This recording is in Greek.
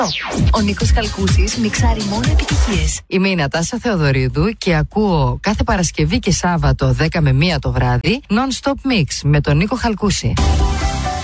Ο Νίκος Χαλκούσης μιξάρει μόνο επιτυχίες. Είμαι η Νατάσα Θεοδωρίδου και ακούω κάθε Παρασκευή και Σάββατο 10 με 1 το βράδυ Non-Stop Mix με τον Νίκο Χαλκούση.